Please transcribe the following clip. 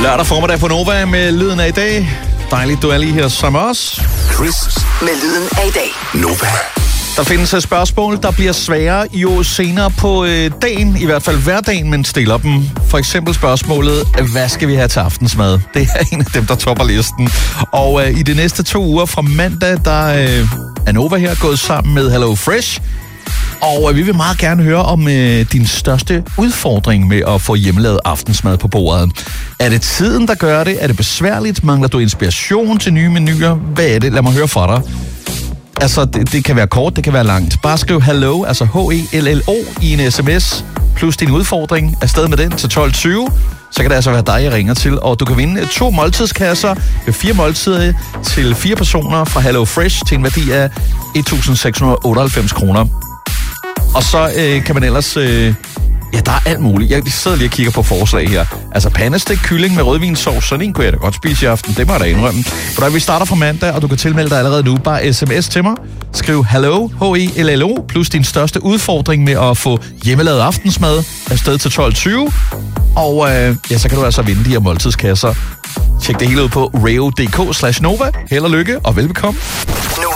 Lørdag formiddag på Nova med lyden af i dag. Dejligt, du er lige her som os. Chris med lyden af i dag. Nova. Der findes et spørgsmål, der bliver sværere jo senere på dagen, i hvert fald hverdagen, man stiller dem. For eksempel spørgsmålet, hvad skal vi have til aftensmad? Det er en af dem, der topper listen. Og i de næste 2 uger fra mandag, der er Nova her gået sammen med Hello Fresh. Og vi vil meget gerne høre om din største udfordring med at få hjemmelavet aftensmad på bordet. Er det tiden, der gør det? Er det besværligt? Mangler du inspiration til nye menuer? Hvad er det? Lad mig høre fra dig. Altså, det kan være kort, det kan være langt. Bare skriv hello, altså H-E-L-L-O i en sms, plus din udfordring. Afsted med den til 12.20. Så kan det altså være dig, jeg ringer til. Og du kan vinde 2 måltidskasser med 4 måltider til 4 personer fra Hello Fresh til en værdi af 1.698 kroner. Og så kan man ellers... ja, der er alt muligt. Jeg sidder lige og kigger på forslag her. Altså pandestik, kylling med rødvinssovs, sådan en kunne jeg da godt spise i aften. Det må jeg da indrømme. For der vi starter fra mandag, og du kan tilmelde dig allerede nu. Bare sms til mig. Skriv hello, H-E-L-L-O, plus din største udfordring med at få hjemmelavet aftensmad afsted til 12.20. Og ja, så kan du altså vinde de her måltidskasser. Tjek det hele ud på reo.dk/Nova. Held og lykke, og velbekomme. Nova.